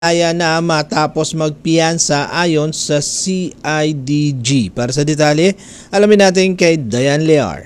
na matapos magpiyansa ayon sa CIDG. Para sa detalye, alamin natin kay Dayan Lear.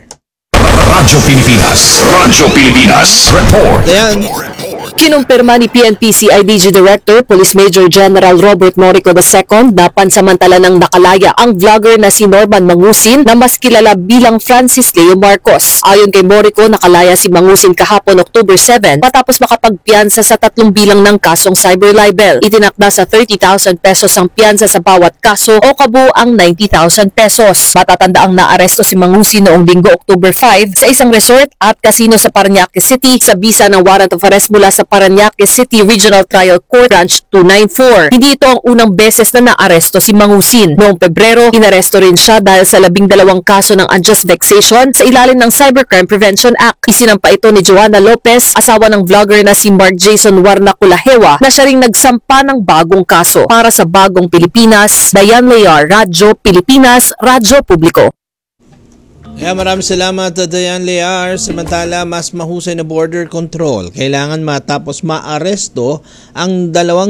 Radyo Pilipinas Report. Dayan. Kinumpirma ni PNP CIDG Director Police Major General Robert Morico II na pansamantala ng nakalaya ang vlogger na si Norman Mangusin na mas kilala bilang Francis Leo Marcos. Ayon kay Morico, nakalaya si Mangusin kahapon October 7 matapos makapagpiyansa sa 3 bilang ng kasong cyber libel. Itinakda sa 30,000 pesos ang piyansa sa bawat kaso o kabuuang 90,000 pesos. Matatandaang naaresto si Mangusin noong Linggo October 5 sa isang resort at casino sa Parañaque City sa bisa ng warrant of arrest mula sa Parañaque City Regional Trial Court Branch 294. Hindi ito ang unang beses na naaresto si Mangusin. Noong Pebrero, inaresto rin siya dahil sa 12 kaso ng unjust vexation sa ilalim ng Cybercrime Prevention Act. Isinampa ito ni Joanna Lopez, asawa ng vlogger na si Mark Jason Warnaculahewa, na siya ring nagsampa ng bagong kaso. Para sa Bagong Pilipinas, Dayan Lear, Radyo Pilipinas, Radyo Publiko. Maraming salamat, Dayan Lear. Samantala, mas mahusay na border control. Kailangan matapos maaresto ang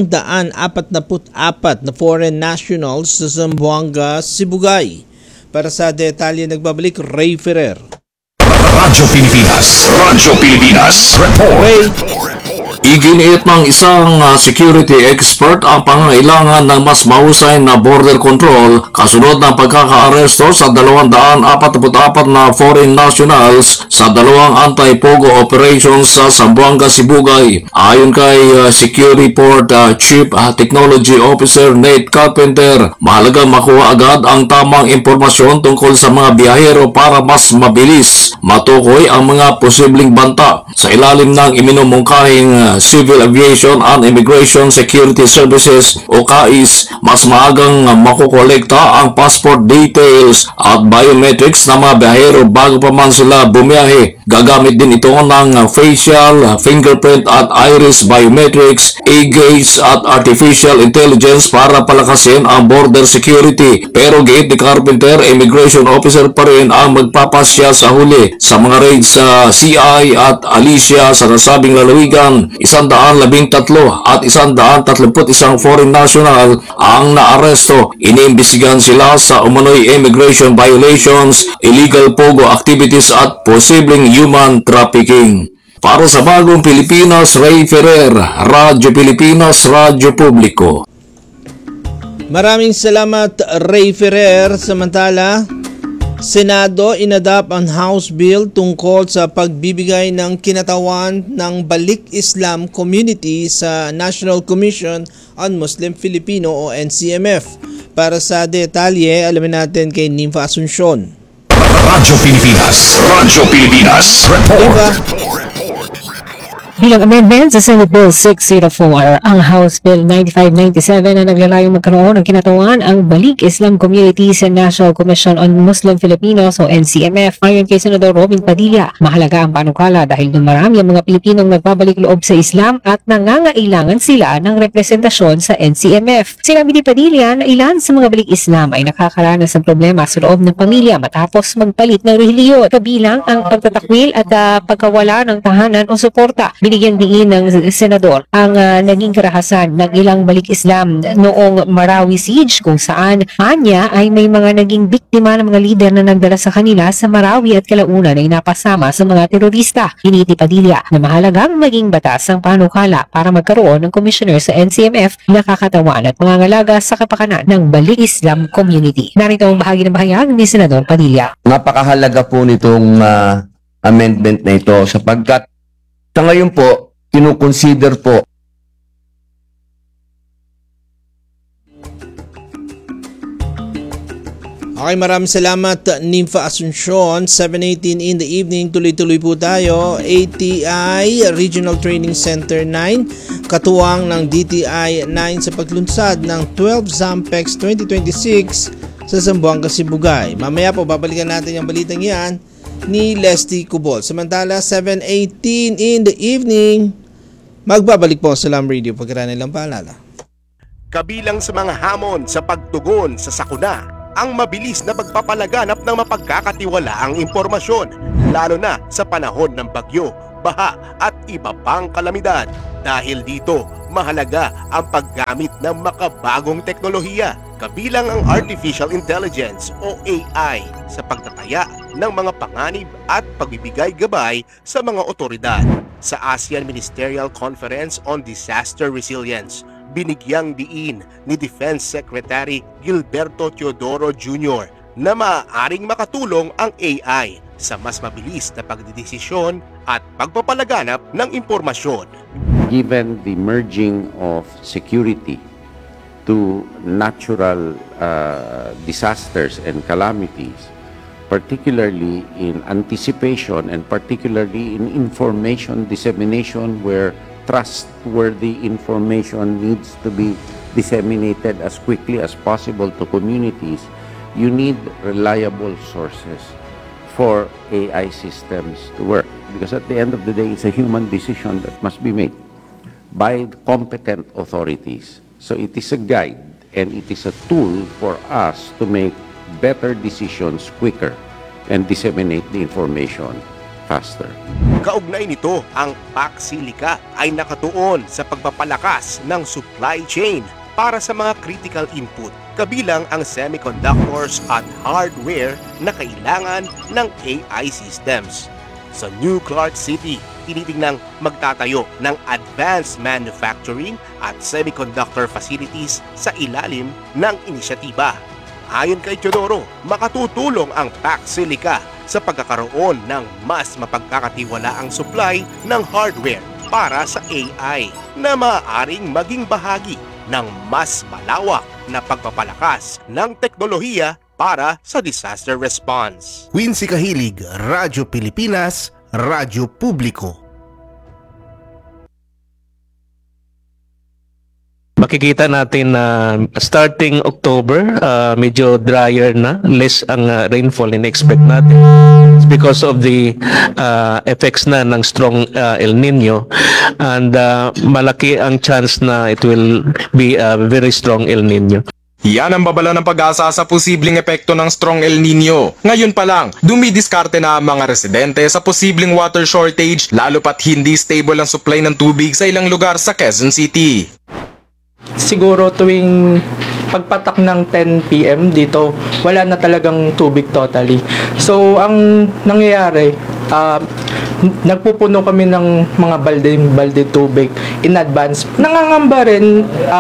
244 na foreign nationals sa Zamboanga, Sibugay. Para sa detalye, nagbabalik Ray Ferrer. Radyo Pilipinas Report. Ray. Iginiit ng isang security expert ang pangangailangan ng mas mahusay na border control kasunod ng pagkakaaresto sa 244 na foreign nationals sa 2 anti-pogo operations sa Zamboanga, Sibugay. Ayon kay Security Port Chief Technology Officer Nate Carpenter, mahalaga makuha agad ang tamang impormasyon tungkol sa mga biyahero para mas mabilis matukoy ang mga posibleng banta. Sa ilalim ng iminumungkahing Civil Aviation and Immigration Security Services o CAIS, mas maagang makukolekta ang passport details at biometrics ng mga biyahero bago pa man sila bumiyahe. Gagamit din ito ng facial, fingerprint at iris biometrics, e-gaze at artificial intelligence para palakasin ang border security. Pero giit ni Carpenter, immigration officer pa rin ang magpapasya sa huli sa mga raids sa CI at Alicia sa nasabing lalawigan. 113 at 131 foreign national ang naaresto. Iniimbestigahan sila sa umano'y immigration violations, illegal pogo activities at posibleng human trafficking. Para sa Bagong Pilipinas, Ray Ferrer, Radyo Pilipinas, Radyo Publiko. Maraming salamat, Ray Ferrer. Samantala, Senado inadapt ang House Bill tungkol sa pagbibigay ng kinatawan ng Balik Islam Community sa National Commission on Muslim Filipino o NCMF. Para sa detalye, alamin natin kay Nympha Asuncion. Radyo Pilipinas Report. Bilang amendment sa Senate Bill 604, ang House Bill 9597 na naglalayong magkaroon ng kinatawan ang Balik Islam Community sa National Commission on Muslim Filipinos o NCMF. Ayon kay Senador Robin Padilla, mahalaga ang panukala dahil dumarami ang mga Pilipinong nagbabalik loob sa Islam at nangangailangan sila ng representasyon sa NCMF. Sinabi ni Padilla na ilan sa mga balik Islam ay nakakaranas ng problema sa loob ng pamilya matapos magpalit ng relihiyon, kabilang ang pagtatakwil at pagkawala ng tahanan o suporta. Binigyan din ng senador ang naging karahasan ng ilang balik Islam noong Marawi Siege kung saan anya ay may mga naging biktima ng mga lider na nagdala sa kanila sa Marawi at kalaunan ay napasama sa mga terorista. Hiniti Padilla na mahalagang maging batas ang panukala para magkaroon ng commissioner sa NCMF na kakatawan at pangangalaga sa kapakanan ng balik Islam community. Narito ang bahagi ng bahayag ni Senador Padilla. Napakahalaga po nitong amendment na ito sapagkat sa ngayon po, kinukonsider po Okay, maraming salamat, Nympha Asuncion. 7:18 in the evening, tuloy-tuloy po tayo. ATI Regional Training Center 9, katuwang ng DTI 9 sa paglunsad ng 12 Zampex 2026 sa Zamboanga, Sibugay. Mamaya po, babalikan natin yung balitang yan ni Leslie Cubol. Samantala, 7:18 in the evening, magbabalik po sa Lam Radio pagkaraan nilang paalala. Kabilang sa mga hamon sa pagtugon sa sakuna, ang mabilis na pagpapalaganap ng mapagkakatiwalaang impormasyon, lalo na sa panahon ng bagyo, baha at iba pang kalamidad. Dahil dito, mahalaga ang paggamit ng makabagong teknolohiya, kabilang ang Artificial Intelligence o AI sa pagtataya ng mga panganib at pagbibigay gabay sa mga otoridad. Sa ASEAN Ministerial Conference on Disaster Resilience, binigyang diin ni Defense Secretary Gilberto Teodoro Jr. na maaaring makatulong ang AI sa mas mabilis na pagdidesisyon at pagpapalaganap ng impormasyon. Given the merging of security to natural disasters and calamities, particularly in anticipation and particularly in information dissemination where trustworthy information needs to be disseminated as quickly as possible to communities, you need reliable sources for AI systems to work. Because at the end of the day, it's a human decision that must be made by competent authorities. So it is a guide and it is a tool for us to make better decisions quicker and disseminate the information faster. Kaugnay nito, ang Paxilica ay nakatuon sa pagpapalakas ng supply chain para sa mga critical input, kabilang ang semiconductors at hardware na kailangan ng AI systems. Sa New Clark City, tinitingnang magtatayo ng advanced manufacturing at semiconductor facilities sa ilalim ng inisyatiba. Ayon kay Teodoro, makatutulong ang Paxilica sa pagkakaroon ng mas mapagkakatiwalaang supply ng hardware para sa AI na maaaring maging bahagi ng mas malawak na pagpapalakas ng teknolohiya para sa disaster response. Quincy Kahilig, Radyo Pilipinas, Radyo Publiko. Makikita natin na starting October, medyo drier na, less ang rainfall in-expect natin. It's because of the effects na ng strong El Nino, and malaki ang chance na it will be a very strong El Nino. Yan ang babala ng Pag-asa sa posibleng epekto ng strong El Nino. Ngayon pa lang, dumidiskarte na ang mga residente sa posibleng water shortage, lalo pat hindi stable ang supply ng tubig sa ilang lugar sa Quezon City. Siguro tuwing pagpatak ng 10 PM dito, wala na talagang tubig totally. So, ang nangyayari, nagpupuno kami ng mga balde tubig in advance. Nangangamba rin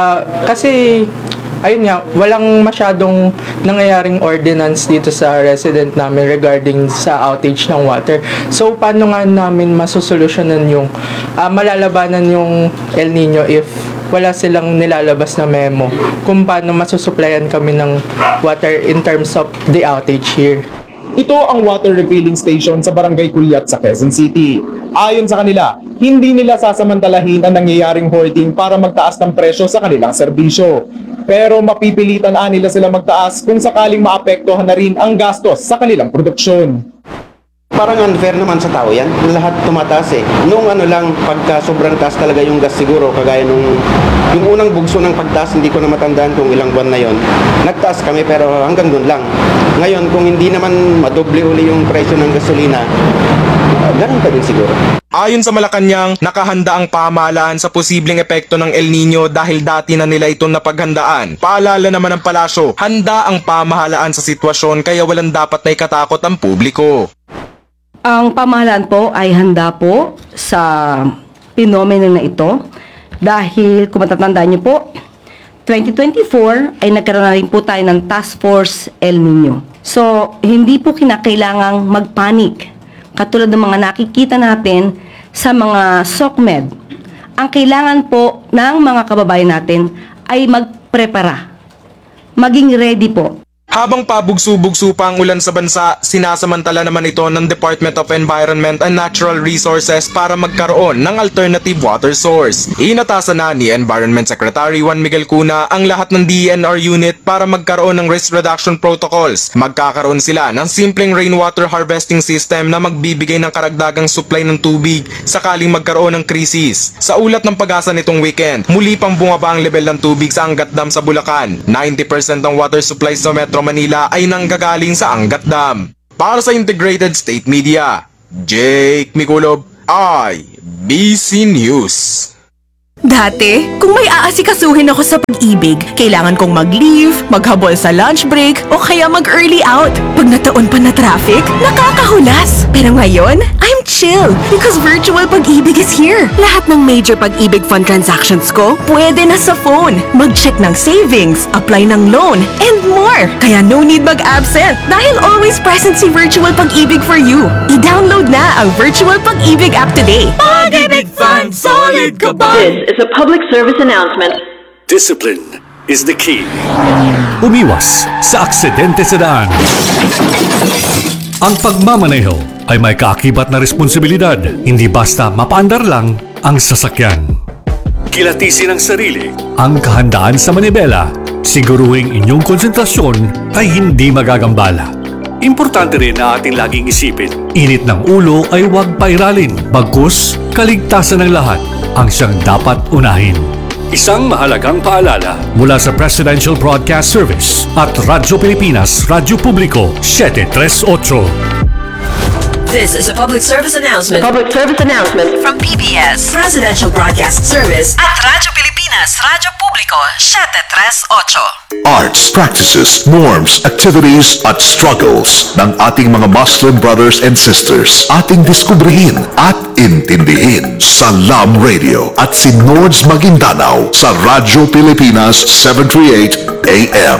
kasi ayun nga, walang masyadong nangyayaring ordinance dito sa resident namin regarding sa outage ng water. So, paano nga namin masusolusyonan yung malalabanan yung El Nino if wala silang nilalabas na memo kung paano masusuplayan kami ng water in terms of the outage here. Ito ang water refilling station sa Barangay Culiat sa Quezon City. Ayon sa kanila, hindi nila sasamantalahin ang nangyayaring hoarding para magtaas ng presyo sa kanilang serbisyo. Pero mapipilitan nila sila magtaas kung sakaling maapektuhan na rin ang gastos sa kanilang produksyon. Parang unfair naman sa tao yan. Lahat tumataas eh. Noong lang, pagka sobrang taas talaga yung gas siguro, kagaya yung unang bugso ng pagtaas, hindi ko na matandaan kung ilang buwan na yon. Nagtaas kami pero hanggang doon lang. Ngayon, kung hindi naman madoble uli yung presyo ng gasolina, ganun pa din siguro. Ayon sa Malacanang, nakahanda ang pamahalaan sa posibleng epekto ng El Nino dahil dati na nila itong napaghandaan. Paalala naman ng palasyo, handa ang pamahalaan sa sitwasyon kaya walang dapat na ikatakot ang publiko. Ang pamahalaan po ay handa po sa pinomeno na ito dahil kung matatandaan niyo po, 2024 ay nagkaroon na rin po tayo ng Task Force El Nino. So, hindi po kinakailangang magpanik katulad ng mga nakikita natin sa mga SOCMED. Ang kailangan po ng mga kababayan natin ay magprepara, maging ready po. Habang pabugso-bugso pa ang ulan sa bansa, sinasamantala naman ito ng Department of Environment and Natural Resources para magkaroon ng alternative water source. Inatasan na ni Environment Secretary Juan Miguel Cuna ang lahat ng DNR unit para magkaroon ng risk reduction protocols. Magkakaroon sila ng simpleng rainwater harvesting system na magbibigay ng karagdagang supply ng tubig sakaling magkaroon ng krisis. Sa ulat ng Pag-asa nitong weekend, muli pang bumaba ang level ng tubig sa Angat Dam sa Bulacan. 90% ng water supply sa Metro Manila ay nanggagaling sa Angat Dam. Para sa Integrated State Media, Jake Miculob, IBC News. Dati, kung may aasikasuhin ako sa pag-ibig, kailangan kong mag-leave, maghabol sa lunch break, o kaya mag-early out. Pag nataon pa na traffic, nakakahulas. Pero ngayon, I'm chill because virtual pag-ibig is here. Lahat ng major pag-ibig fund transactions ko, pwede na sa phone. Mag-check ng savings, apply ng loan, and more. Kaya no need mag-absent dahil always present si virtual pag-ibig for you. I-download na ang virtual pag-ibig app today. Pag-ibig Fund, solid ka ba? This is a public service announcement. Discipline is the key. Umiwas sa aksidente sa daan. Ang pagmamaneho ay may kaakibat na responsibilidad. Hindi basta mapaandar lang ang sasakyan. Kilatisin ang sarili, ang kahandaan sa manibela. Siguruhing inyong konsentrasyon ay hindi magagambala. Importante rin na ating laging isipin, init ng ulo ay huwag pairalin. Bagkus, kaligtasan ng lahat ang siyang dapat unahin. Isang mahalagang paalala mula sa Presidential Broadcast Service at Radyo Pilipinas, Radyo Publiko, 738. This is a public service announcement. Public service announcement from PBS, Presidential Broadcast Service at Radyo Pilipinas, Radyo Publiko, 738. Arts, practices, norms, activities at struggles ng ating mga Muslim brothers and sisters. Ating diskubrihin at intindihin sa LAM Radio at si Nords Maguindanao sa Radyo Pilipinas 738 AM.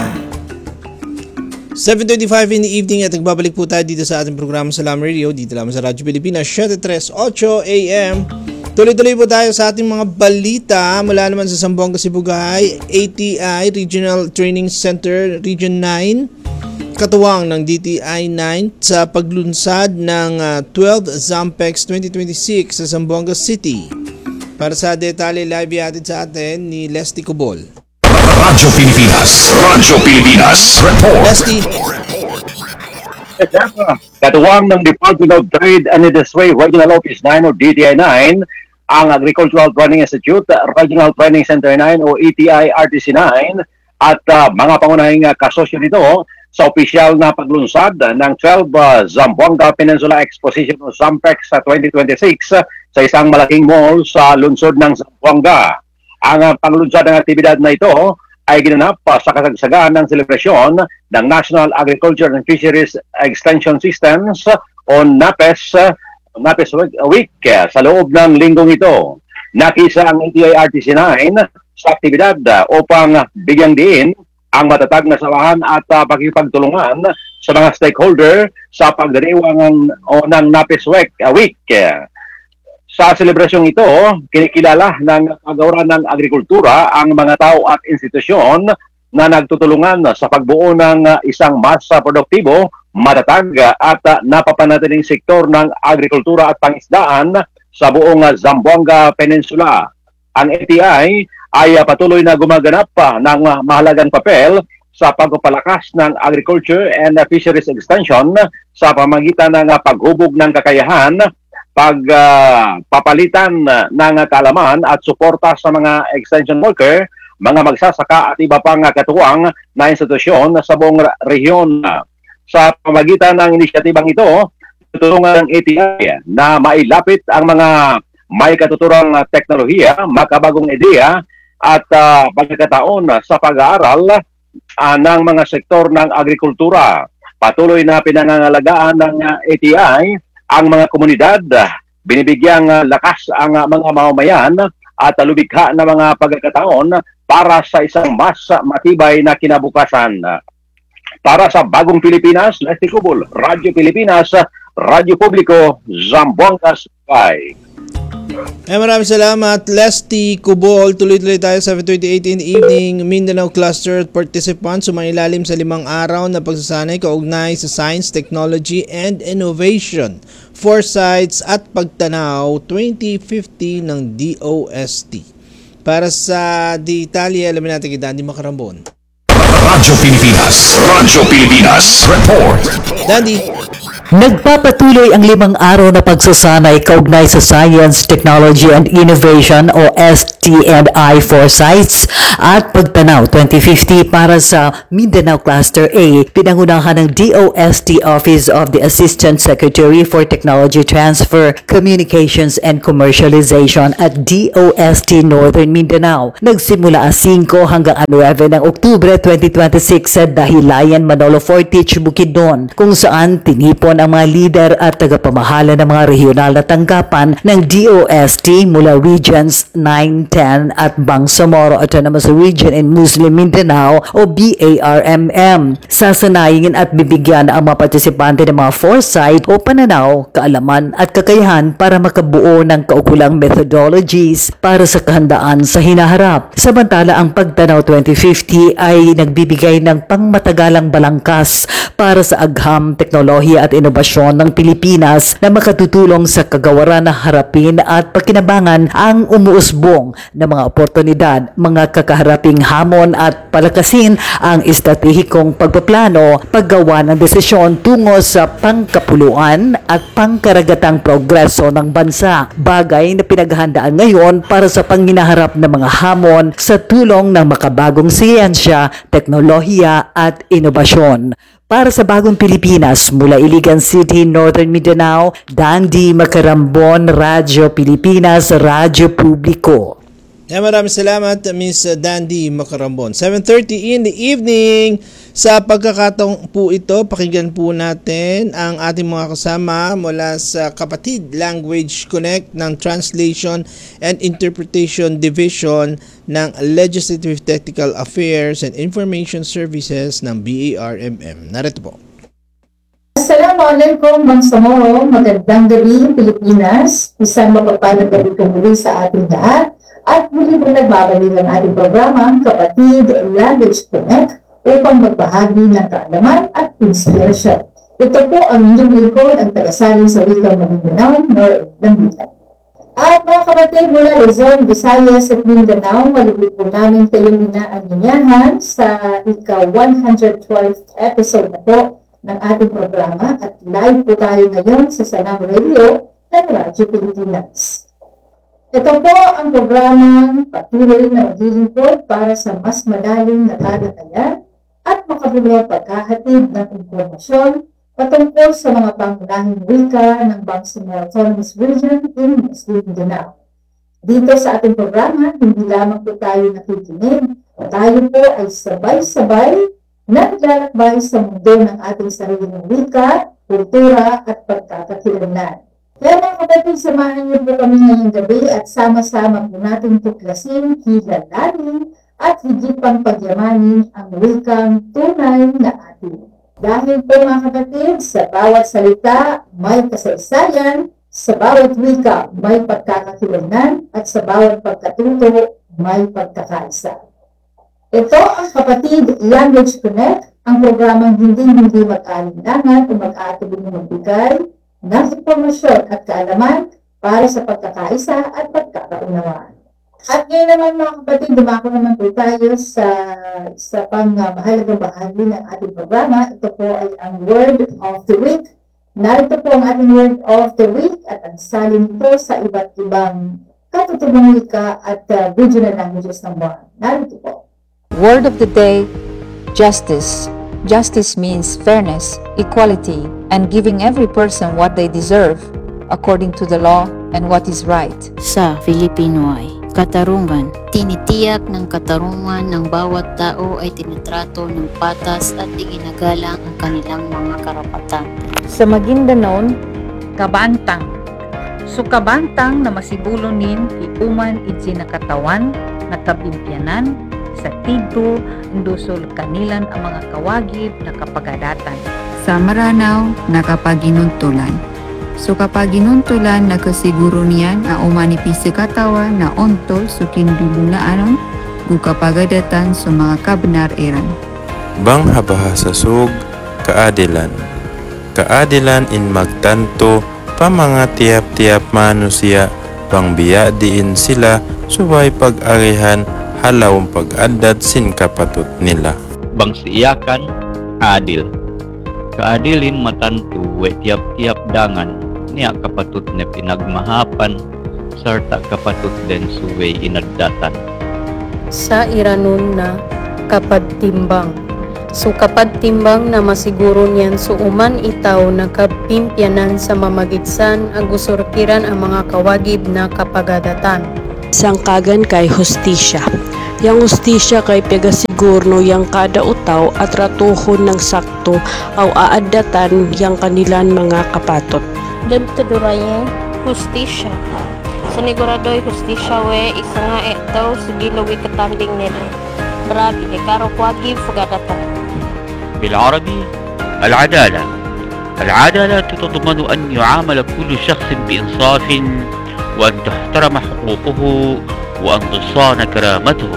7:25 in the evening at nagbabalik po tayo dito sa ating programa sa LAM Radio, dito lamang sa Radyo Pilipinas, 738 AM. Tuloy-tuloy po tayo sa ating mga balita mula naman sa Zamboanga, Sibugay, ATI, Regional Training Center, Region 9, katuwang ng DTI 9 sa paglunsad ng 12 Zampex 2026 sa Zamboanga City. Para sa detalye, live yatid sa atin ni Leslie Cubol. Radyo Pilipinas, Radyo Pilipinas, report. Leslie. Katuwang ng Department of Trade and Industry Regional Office 9 o DTI 9, ang Agricultural Training Institute, Regional Training Center 9 o ETI RTC 9 at mga pangunahing kasosyo nito sa opisyal na paglunsad ng 12 Zamboanga Peninsula Exposition o Zampex sa 2026 sa isang malaking mall sa lungsod ng Zamboanga. Ang panglunsad ng aktibidad na ito ay ginanap sa kasagsagan ng selebrasyon ng National Agriculture and Fisheries Extension Systems o NAPES Week sa loob ng linggong ito. Nakisa ang ATI RTC 9 sa aktibidad upang bigyang diin ang matatag na samahan at pakipagtulungan sa mga stakeholder sa pagdiriwang ng NAPES Week. Sa selebrasyong ito, kinikilala ng Kagawaran ng Agrikultura ang mga tao at institusyon na nagtutulungan sa pagbuo ng isang mas produktibo, matatag at napapanatiling sektor ng agrikultura at pangisdaan sa buong Zamboanga Peninsula. Ang ATI ay patuloy na gumaganap ng mahalagang papel sa pagpapalakas ng agriculture and fisheries extension sa pamamagitan ng paghubog ng kakayahan, pagpapalitan ng kaalaman at suporta sa mga extension worker, mga magsasaka at iba pang katuwang na institusyon sa buong rehiyon. Sa pamamagitan ng inisyatibang ito, tutulungan ng ATI na mailapit ang mga may katuturang teknolohiya, makabagong ideya at pagkakataon sa pag-aaral ng mga sektor ng agrikultura. Patuloy na pinangangalagaan ng ATI ang mga komunidad, binibigyang lakas ang mga mamamayan at lubikha na mga pagkakataon para sa isang mas matibay na kinabukasan. Para sa Bagong Pilipinas, Leslie Cubol, Radyo Pilipinas, Radyo Publiko, Zamboanga City. Maraming salamat, Leslie Cubol. Tuloy-tuloy tayo sa 7:28 in the evening. Mindanao Cluster participants sumailalim sa 5 araw na pagsasanay kaugnay sa Science, Technology and Innovation, Foresights at Pagtanaw 2050 ng DOST. Para sa detalye, alamin natin kay Dandy Macarambon. Radyo Pilipinas, Radyo Pilipinas, report. Dandy. Nagpapatuloy ang 5 araw na pagsasanay kaugnay sa Science, Technology and Innovation o ST&I Foresights at Pagtanaw 2050 para sa Mindanao Cluster A, pinangunahan ng DOST Office of the Assistant Secretary for Technology Transfer, Communications and Commercialization at DOST Northern Mindanao. Nagsimula 5 hanggang 9 ng Oktubre 2026 sa Dahilayan, Manolo Fortich, Bukidnon, kung saan tinipon ang mga leader at tagapamahala ng mga regional na tanggapan ng DOST mula Regions 9, 10 at Bangsamoro Autonomous Region in Muslim Mindanao o BARMM. Sasanayin at bibigyan ang mga partisipante ng mga foresight o pananaw, kaalaman at kakayahan para makabuo ng kaukulang methodologies para sa kahandaan sa hinaharap. Samantala, ang Pagtanaw 2050 ay nagbibigay ng pangmatagalang balangkas para sa agham, teknolohiya at inobasyon ng Pilipinas na makatutulong sa kagawaran na harapin at pakinabangan ang umuusbong na mga oportunidad, mga kakaharaping hamon at palakasin ang estratehikong pagpaplano, paggawa ng desisyon tungo sa pangkapuluan at pangkaragatang progreso ng bansa. Bagay na pinaghahandaan ngayon para sa panghinaharap ng mga hamon sa tulong ng makabagong siyensya, teknolohiya at inobasyon. Para sa Bagong Pilipinas, mula Iligan City, Northern Mindanao, Dandy Macarambon, Radyo Pilipinas, Radyo Publiko. Maraming salamat, Miss Dandy Macarambon. 7:30 in the evening. Sa pagkakataong po ito, pakinggan po natin ang ating mga kasama mula sa Kapatid Language Connect ng Translation and Interpretation Division ng Legislative Technical Affairs and Information Services ng BARMM. Narito po. Assalamualaikum Bangsamoro, magandang gabi Pilipinas. Isang mapagpalang gabi po muli sa ating lahat. At muli po nagbabalik ang ating programa, Kapatid Language Connect, upang magbahagi ng kaalaman at inspirasyon. Ito po ang inyong lingkod, ang tagasalin sa wikang Mindanao, Northern Mindanao. At mga kapatid mula Luzon, Visayas at Mindanao, malubig po namin kayong inaanyayahan sa ika-112th episode na po ng ating programa at live po tayo ngayon sa Sanam Radio ng Radyo Pilipinas. Ito po ang programang patuloy na maglilingkod para sa mas malalim na talakayan at makabuluhang paghahatid ng impormasyon patungkol sa mga pangunahing wika ng Bangsamoro Autonomous Region in Muslim Mindanao. Dito sa ating programa, hindi lamang po tayo nakikinig, tayo po ay sabay-sabay na naglalakbay sa mundo ng ating sariling wika, kultura at pagkakakilanlan. Kaya mga kapatid, samahan niyo po kami ngayong gabi at sama-sama po natin tuklasin, kilalanin at higit pang pagyamanin ang wikang tunay na atin. Dahil po mga kapatid, sa bawat salita may kasaysayan, sa bawat wika may pagkakakilanlan at sa bawat pagkatuto may pagkakaisa. Ito ang Kapatid Language Connect, ang programang hindi mag-alinlangan o mag-aatuloy magbigay ng impormasyon at kaalaman para sa pagkakaisa at pagkakaunawaan. At ngayon naman mga kapatid, dumako naman po tayo sa pang-mahalagang bahagi ng ating programa. Ito po ay ang Word of the Week. Narito po ang ating Word of the Week at ang salin po sa iba't ibang katutubong wika at regional languages ng buwan. Narito po. Word of the day, justice. Justice means fairness, equality, and giving every person what they deserve according to the law and what is right. Sa Filipino ay katarungan. Tinitiyak ng katarungan ng bawat tao ay tinitrato ng patas at iginagalang ang kanilang mga karapatan. Sa Maguindanao, kabantang. So kabantang na masibulunin iuman idsi nakatawan, nakabimpyanan, sa tidto, indusol kanilan ang mga kawagib na kapagadatan. Sa Maranao, nakapaginuntulan. So kapag ginuntulan, nakasiguro niyan ang umanipisi katawan na ontol sukin dulunaanon, gukapagadatan sa mga kabnar-eran. Bang habahasa sug, kaadilan. Kaadilan in magtanto, pa mga tiap-tiap manusia, bang biya diin sila, subay pag-arihan, halawang pag-addad sin kapatut nila. Bang siyakan, adil. Kaadilin matantu we tiap-tiap dangan niya kapatut na pinagmahapan sarta kapatut din suway inaddatan. Sa iranon na kapadtimbang. So kapadtimbang na masiguro niyan so uman itaw nakapimpyanan sa mamagitsan agusurkiran ang mga kawagib na kapagadatan. Sangkagan kay hustisya. Yang hustisya kay pegasigurno yang kada utaw at ratuhon ng sakto aw aadatan yang kanilan mga kapatot. Dagtaduraye hustisya. Saniguradoy hustisya we isa nga etaw sugilawi katambing nila. Brabi kay karo kwagib pagadatan. بالعربي العدالة. العدالة تتضمن أن يعامل كل شخص بإنصاف وأن تحترم حقوقه وأن تصان كرامته.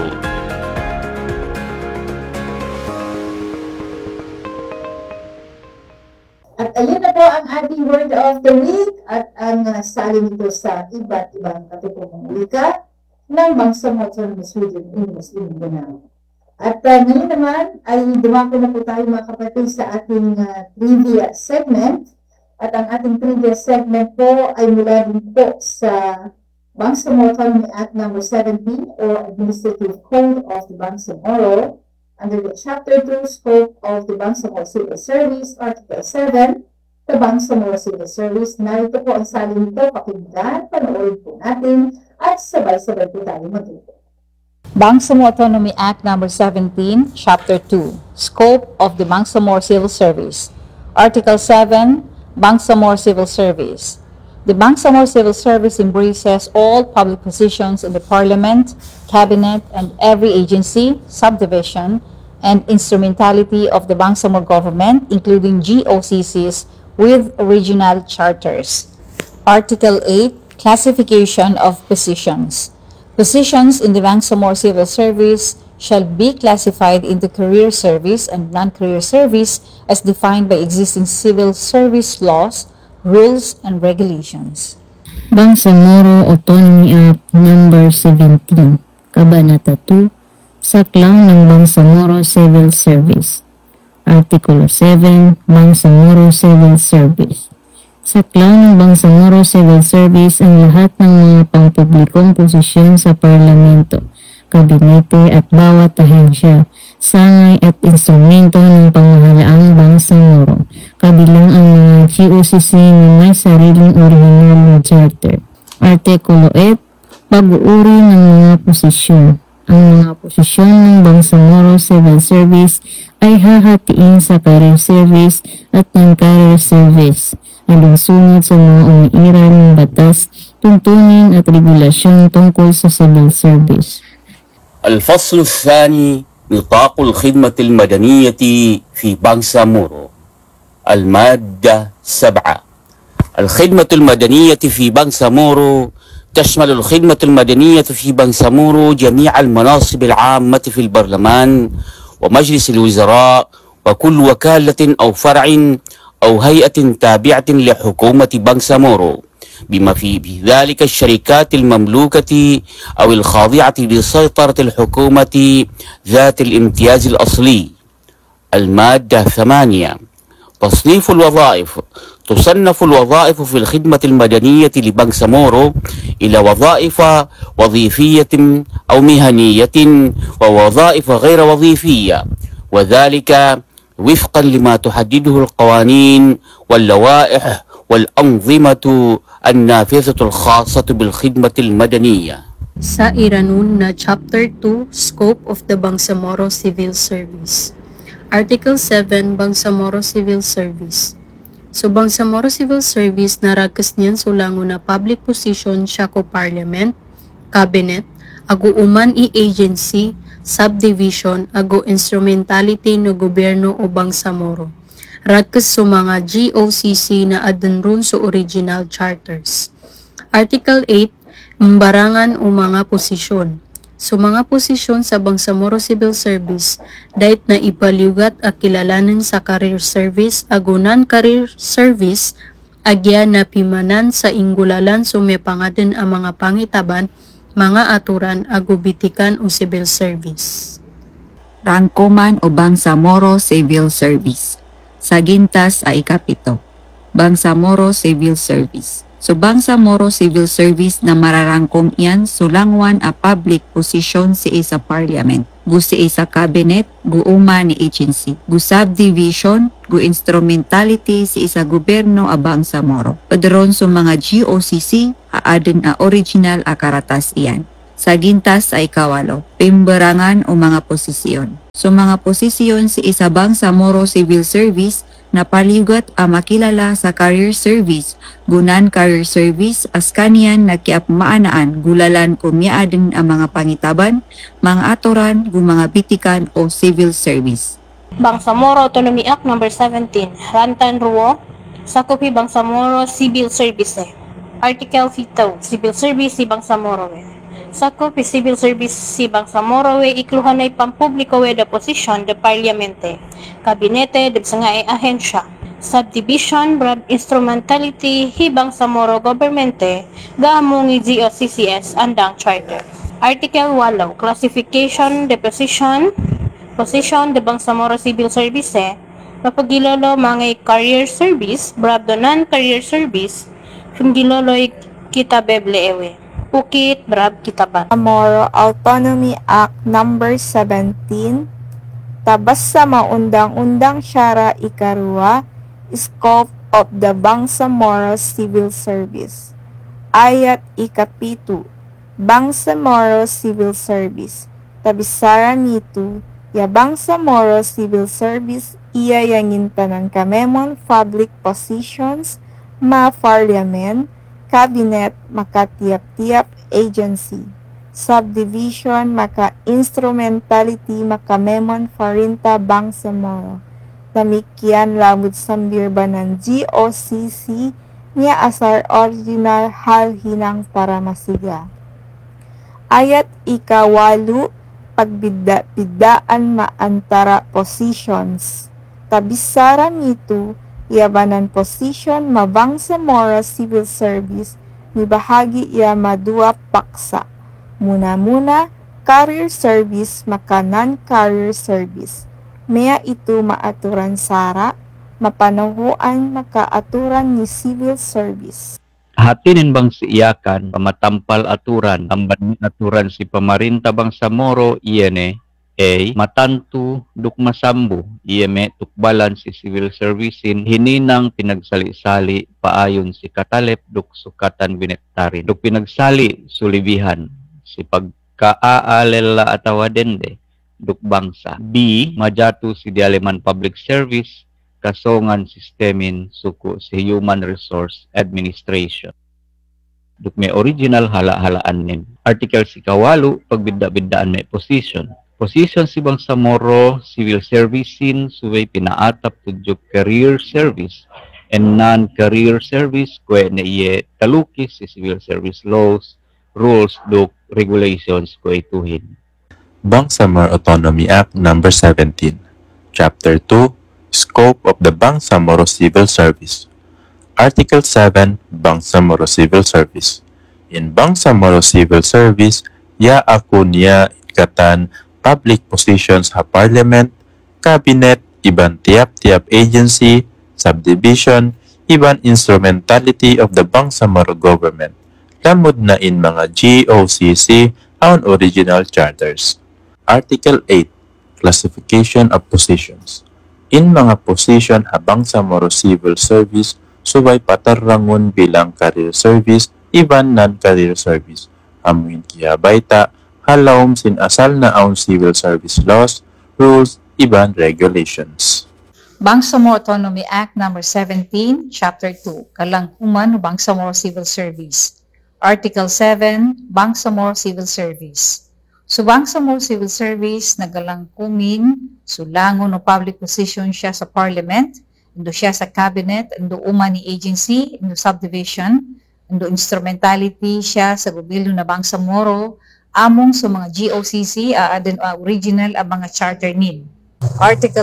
At ayun na po ang ating word of the week at ang salin nito sa iba't ibang katutubong wika ng Bangsamoro Autonomous Region in Muslim Mindanao. At ngayon naman ay dumako na po tayo mga kapatid sa ating trivia segment. At ang ating trivia segment po ay mula din po sa Bangsamoro Autonomy Act No. 17 or Administrative Code of the Bangsamoro under the Chapter 2 Scope of the Bangsamoro Civil Service, Article 7, the Bangsamoro Civil Service. Narito po ang salin nito, pakinggan, panoorin po natin at sabay-sabay po tayo matuto. Bangsamoro Autonomy Act No. 17, Chapter 2, Scope of the Bangsamoro Civil Service. Article 7, Bangsamoro Civil Service. The Bangsamoro Civil Service embraces all public positions in the Parliament, Cabinet, and every agency, subdivision, and instrumentality of the Bangsamoro government, including GOCCs with regional charters. Article 8, Classification of Positions. Positions in the Bangsamoro Civil Service shall be classified into career service and non-career service as defined by existing civil service laws, rules, and regulations. Bangsamoro Autonomy Act No. 17, Kabanata 2, Saklang ng Bangsamoro Civil Service. Artikulo 7, Bangsamoro Civil Service. Saklang ng Bangsamoro Civil Service ang lahat ng mga pampublikong posisyon sa parlamento, kabinete at bawat ahensya, sangay at instrumento ng pamahalaang Bangsamoro, kabilang ang mga GOCC na may sariling orihinal na charter. Artikulo 8, pag-uuri ng mga posisyon. Ang mga posisyon ng Bangsamoro Civil Service ay hahatiin sa career service at non-career service, alinsunod sa mga umiiral ng batas, tuntunin at regulasyon tungkol sa civil service. الفصل الثاني نطاق الخدمة المدنية في بangsamoro. المادة 7. الخدمة المدنية في بangsamoro تشمل الخدمة المدنية في بangsamoro جميع المناصب العامة في البرلمان ومجلس الوزراء وكل وكالة أو فرع أو هيئة تابعة لحكومة بangsamoro بما في ذلك الشركات المملوكة أو الخاضعة لسيطرة الحكومة ذات الامتياز الأصلي. المادة 8. تصنيف الوظائف. تصنف الوظائف في الخدمة المدنية لبangsamoro إلى وظائف وظيفية أو مهنية ووظائف غير وظيفية، وذلك وفقا لما تحدده القوانين واللوائح والأنظمة النافذة الخاصة بالخدمة المدنية. Sa iranon na Chapter 2, Scope of the Bangsamoro Civil Service. Article 7, Bangsamoro Civil Service. So Bangsamoro Civil Service naragas niyan sulangon na public position siya ko Parliament, Cabinet, aguuman i-agency, subdivision, ago instrumentality no gobyerno o Bangsamoro. Rakas sa mga GOCC na adanron sa original charters. Article 8, Mbarangan o mga posisyon. So mga posisyon sa Bangsamoro Civil Service, dahit na ipaliugat at kilalanan sa career service, agunan career service, agya na pimanan sa ingulalan sumipangatin ang mga pangitaban, mga aturan, agubitikan o civil service. Rangkuman o Bangsamoro Civil Service. Sa gintas ay ikapito, Bangsamoro Civil Service. So Bangsamoro Civil Service na mararangkong iyan sulangwan a public position si isa parliament, gu si isa cabinet, gu uma ni agency, gu subdivision, gu instrumentality si isa gobyerno a Bangsamoro. Padron so mga GOCC aaden a original a karatas iyan. Sa gintas ay kawalo, pimberangan o mga posisyon. So mga posisyon si isa Bangsamoro Civil Service na paligot a makilala sa career service, gunan career service as kaniyan nakiap maanaan gulalan kumyaadin ang mga pangitaban, mga atoran, mga bitikan o civil service. Bangsamoro Autonomy Act No. 17, Rantan Ruo, Sakupi Bangsamoro Civil Service. Article 5, Civil Service si Bangsamoro. Sakupi Civil Service si Bangsamoro ikluhanay pampubliko da posisyon de parliamente, kabinete de nga ahensya, subdivision brad instrumentality hibang Bangsamoro governmente gaamong GOCCS andang charter. Article 8, Classification de position de Bangsamoro Civil Service napagilolo mga career service brad non-career service kung giloloy kita bebleewe. Bukit Brab Kitaban. Bangsamoro Autonomy Act No. 17, tabas sa maundang-undang syara ikarua, Scope of the Bangsamoro Civil Service. Ayat ikapitu, Bangsamoro Civil Service. Tabisara nito, ya Bangsamoro Civil Service iya yangin tanan kamemon public positions, ma-parliament, cabinet maka tiap-tiap agency, subdivision maka instrumentality maka memon farinta Bangsamoro. Demikian labut sambirban ng GOCC niya asar original hal hinang para masiga. Ayat ikawalu, pagbida-bidaan maantara positions. Tabisaran nito, yabanan position Bangsamoro Civil Service ni bahagi ia madua paksa. Muna-muna, career service maka non-career service. Maya ito maaturan sara, mapanahuan makaaturan ni civil service. Hatinin bang si iyakan, pamatampal aturan, ang banin aturan si pamarinta Bangsamoro, iene, A. Matantu dukmasambu, iyeme tukbalan si civil servicein, hininang pinagsali-sali paayon si katalep duk sukatan binektarin. Duk pinagsali sulibihan si pagkaaalela atawa dende duk bangsa. B. Majatu si dialeman public service, kasongan sistemin suku si human resource administration. Duk may original hala-halaan nin. Article si kawalu, pagbidda-biddaan may position. Position si Bangsamoro Civil Servicein suway pinaatap tudyo career service and non-career service kwe na iye talukis si civil service laws, rules, regulations kwe ituhin. Bangsamoro Autonomy Act No. 17, Chapter 2, Scope of the Bangsamoro Civil Service. Article 7, Bangsamoro Civil Service. In Bangsamoro Civil Service, ya ako niya ikatan public positions sa parliament, cabinet, iban tiap-tiap agency, subdivision, iban instrumentality of the Bangsamoro government, lamod na in mga GOCC on original charters. Article 8, Classification of Positions. In mga position ha Bangsamoro Civil Service, subay patarangon bilang career service, iban non-career service. Amuin kiya baita, halawom sin asal na aun civil service laws, rules, iban regulations. Bangsamoro Autonomy Act No. 17, Chapter 2, Kalangkuman o Bangsamoro Civil Service. Article 7, Bangsamoro Civil Service. So Bangsamoro Civil Service nagalangkumin, sulangon o public position siya sa parliament, indo siya sa cabinet, indo uma ni agency, indo subdivision, indo instrumentality siya sa gobyerno na Bangsamoro, among sa mga GOCC original ang mga charter need. Article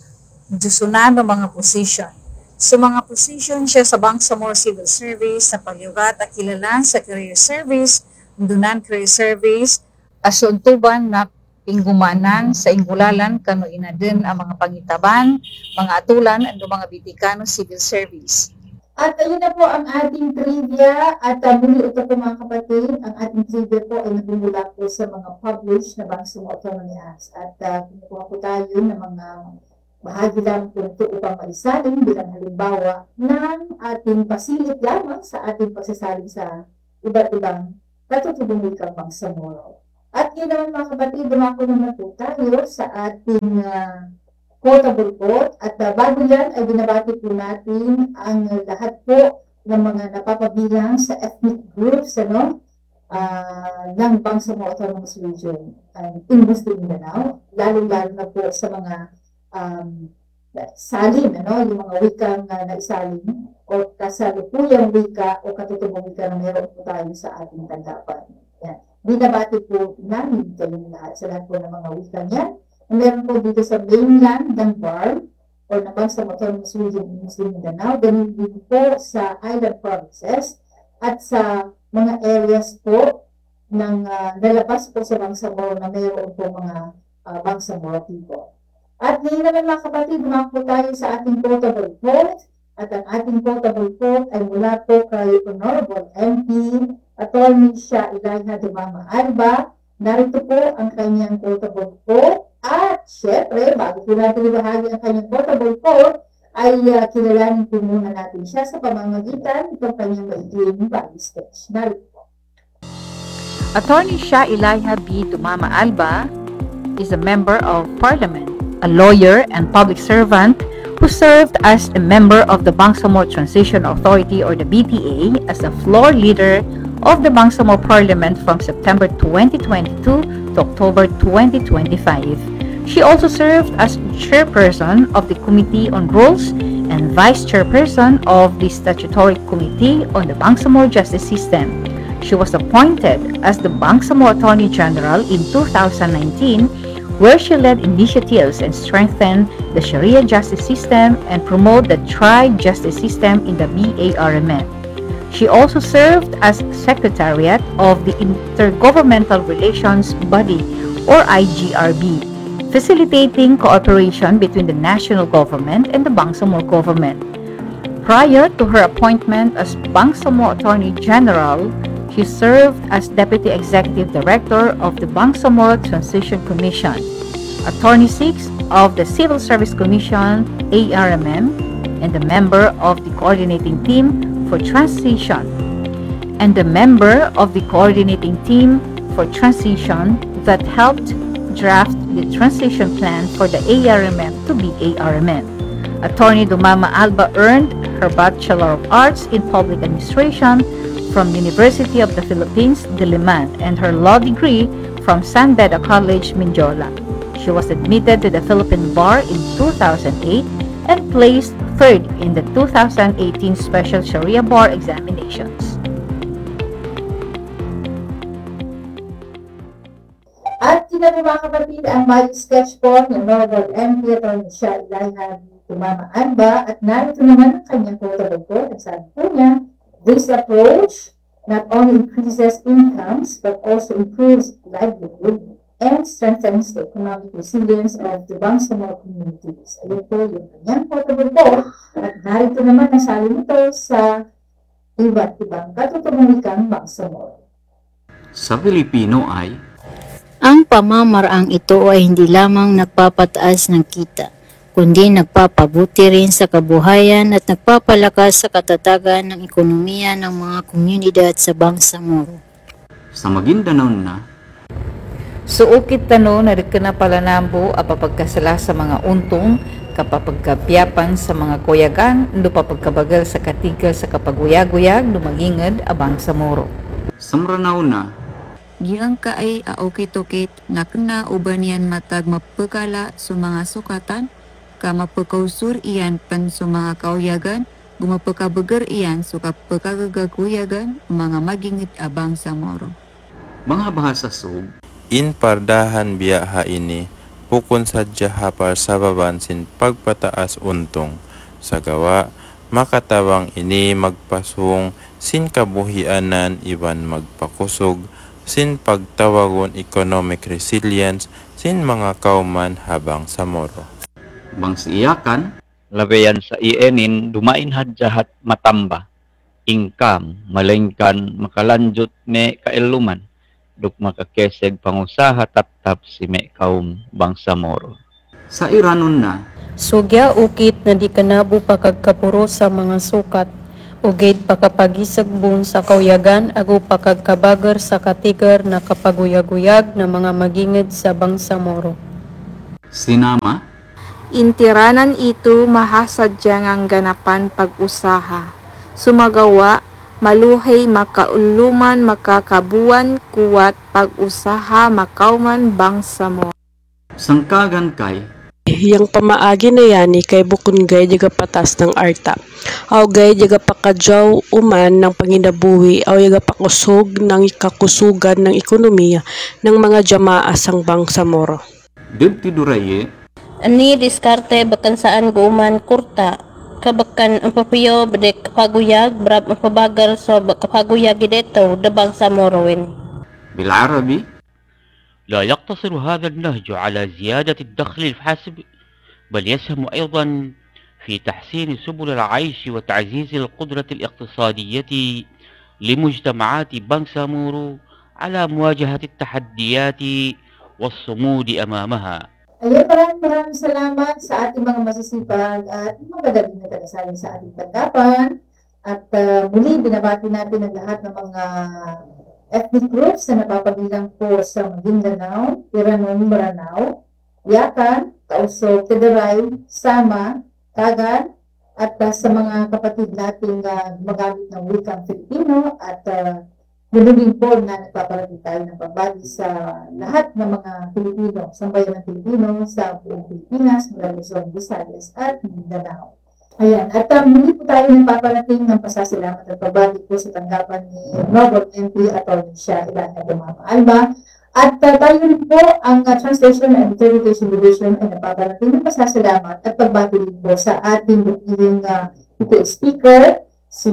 8, dusunano mga position. Sa mga position siya sa Bangsamoro Civil Service na pagyugat at kilalan sa career service, non-career service, asuntuban na inggumanan sa ingulalan kano inaden ang mga pangitaban, mga atulan ando mga Bitikano Civil Service. At ayun na po ang ating trivia at muli ito po mga kapatid, ang ating trivia po ay nagmumula po sa mga published na Bangsamoro Autonomy Acts at kinukuha po tayo ng mga bahagi lang po ito upang maisalin bilang halimbawa ng ating pasilip lamang sa ating pagsasalin sa iba't ibang katutubong wikang Bangsamoro. At yun naman mga kapatid, dumako naman po tayo sa ating quotable quote at bago yan ay binabati po natin ang lahat po ng mga napapabilang sa ethnic groups ng Bangsamoro Autonomous Region in Muslim Mindanao, lalo-lalo na po sa mga salin, yung mga wikang naisalin o kasalukuyang wika o katutubong wika na meron po tayo sa ating tanggapan. Yan. Binabati po namin kayong lahat sa lahat po ng mga wikang yan. Meron po dito sa mainland ng BARM o ng Bangsamoro Autonomous Region in Muslim Mindanao, ganun din po sa island provinces at sa mga areas po ng nalabas po sa Bangsamoro na mayroon po mga Bangsamoro people. At ngayon naman mga kapatid, dumako tayo sa ating quotable quote at ang ating quotable quote ay mula po kay Honorable MP Attorney Shah Elijah Dumama Alba. Narito po ang kanyang quotable quote. At syempre, bago po natin ibahagi ang kanyang quotable quote, ay kilalanin po muna natin siya sa pamamagitan ng kanyang maiging body sketch. Narito po. Attorney Shah Elijah B. Dumama Alba is a member of Parliament, a lawyer and public servant who served as a member of the Bangsamoro Transition Authority or the BTA as a floor leader of the Bangsamoro Parliament from September 2022 to October 2025. She also served as chairperson of the Committee on Rules and vice chairperson of the Statutory Committee on the Bangsamoro Justice System. She was appointed as the Bangsamoro Attorney General in 2019, where she led initiatives and strengthened the Sharia justice system and promote the tri-justice system in the BARMN. She also served as Secretariat of the Intergovernmental Relations Body or IGRB, facilitating cooperation between the national government and the Bangsamoro government. Prior to her appointment as Bangsamoro Attorney General, she served as Deputy Executive Director of the Bangsamoro Transition Commission, Attorney 6 of the Civil Service Commission, ARMM, and a member of the Coordinating Team for Transition, and a member of the Coordinating Team for Transition that helped draft the transition plan for the ARMM to BARMM. Attorney Dumama Alba earned her Bachelor of Arts in Public Administration from University of the Philippines, Diliman, and her law degree from San Beda College, Mindiola. She was admitted to the Philippine Bar in 2008 and placed third in the 2018 Special Sharia Bar examinations. At sila po mga kapatid, ang body sketch po ng Honorable MP Attorney Shah Elijah Dumama Alba at narito naman ang kanyang quotable quote. At sabi po niya, this approach not only increases incomes but also improves livelihood and strengthens the economic resilience of the Bangsamoro communities. Ayun po yung kanyang quotable quote at narito naman ang salin nito sa iba't ibang katutubong wikang Bangsamoro. Sa Pilipino ay ang pamamaraang ito ay hindi lamang nagpapataas ng kita, kundi nagpapabuti rin sa kabuhayan at nagpapalakas sa katatagan ng ekonomiya ng mga komunidad sa Bangsamoro. Sa Maguindanao na, Suukit tano na na palanambo apapagkasala sa mga untong, kapapagkapyapan sa mga kuyagan, ndo papagkabagal sa katigil sa kapaguyag-uyag, dumagingad abang sa moro. sa Maranao na, Giang ka ay aukit-ukit nga kena uban yan matag mapagkala sa mga sukatan, ka mapakausur iyan pan sa mga kauyagan, gumapakabagar iyan sa kapagkagagakuyagan, mga magingit abang sa moro. mga bahasa sug, In pardahan biyaha ini, pukon sadya hapar sa babansin pagpataas untong. Sa gawa, makatawang ini magpasung, sin kabuhianan iban magpakusog, sin pagtawagon economic resilience, sin mga kauman habang sa moro. Bangsiiyakan, Labayan sa ienin, dumain hadjahat matamba. Ingkam, malengkan, makalanjut ne kailuman. Duk makakeseg pangusaha taptap si me kaum Bangsamoro. sa iranon na, Sugya ukit na di kanabo pakagkapuro sa mga sukat. Ugid pakapagisagbon sa kauyagan ago pakagkabagar sa katigar na kapaguyag-uyag na mga magingid sa Bangsamoro. sinama, Intiranan ito mahasadyang ang ganapan pag-usaha. Sumagawa, maluhay makauluman makakabuan kuwat pag-usaha makauman Bangsamoro. sangkagan kay, Yang pamaagi na yani kay bukun gay jaga patas ng arta. Aw gay jaga pakadyaw uman ng panginabuhi aw jaga pakusog ng kakusugan ng ekonomiya ng mga jamaa sang Bangsamoro. dibti duraye, Ani diskarte bakan saan guman kurta. Kabakan ang papiyo bedek kapaguyag brab ang pabagal so kapaguyag gideto dabang sa morowin. بالعربي لا يقتصر هذا النهج على زيادة الدخل الحاسب بل يسهم أيضا في تحسين سبل العيش وتعزيز القدرة الاقتصادية لمجتمعات بانسامورو على مواجهة التحديات والصمود أمامها. Ayun, maraming salamat sa ating mga masisipag at magagaling na tagasali sa ating tanggapan. At muli, binabati natin ang lahat ng mga ethnic groups na napapabilang po sa Maguindanao, Iranon, Maranao, Yakan, Tausog, Tederay, Sama, Tagan, at sa mga kapatid nating gumagamit ng wikang Filipino at Ganun po na nagpaparating tayo ng pagbati sa lahat ng mga Pilipino, sambayan ng Pilipino sa buong Pilipinas, Luzon, Visayas at Mindanao. Ayan, at muli po tayo nagpaparating ng pasasalamat at pagbati po sa tanggapan ni Noble MP Atty. Shah Ilana Dumama Alba. At tayo rin po ang Translation and Interpretation Division ay nagpaparating ng pasasalamat at pagbati rin po sa ating bukiling speaker, si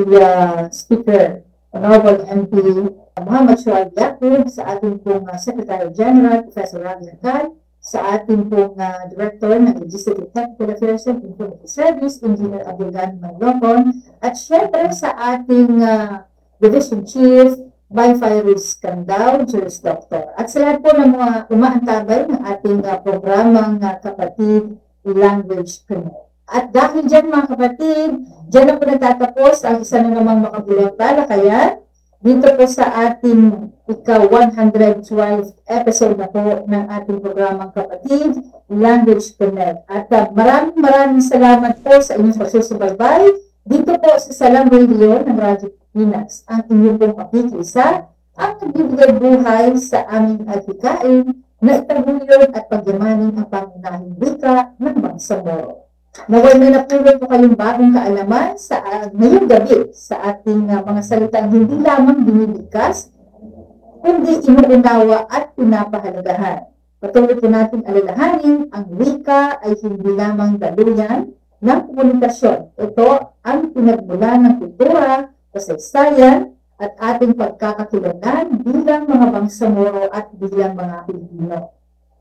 Speaker Honorable MP Muhammad Shuaib Yaqub, sa ating pong Secretary General, Professor Ravi Akal, sa ating pong Director ng Legislative Technical Affairs and Information Service, Engineer Abdulgan Manlocon, at syempre sa ating Division Chief, Wi-Fi Risk Candao, Juris Doctor. At sa lahat po ng mga umaantabay ng ating programang Kapatid Language Connect. At dahil dyan mga kapatid, dyan na po natatapos ang isa na namang makabulang talakayan dito po sa ating ika-112 episode na po ng ating programang Kapatid Language Connect. At maraming salamat po sa inyong pagsusubaybay dito po sa Salam Radio ng Radyo Pilipinas. Ang inyong pong pakikisa ang nagbibigay buhay sa aming adhikain na itaguyod at pagyamanin ang pangunahing wika ng Bangsamoro. Naway na napulot po kayong bagong kaalaman sa ngayong gabi sa ating mga salitang hindi lamang binibigkas, kundi inuunawa at pinapahalagahan. Patuloy po natin alalahanin, ang wika ay hindi lamang daluyan ng komunikasyon. Ito ang pinagmula ng kultura, kasaysayan, at ating pagkakakilanlan bilang mga Bangsamoro at bilang mga Pilipino.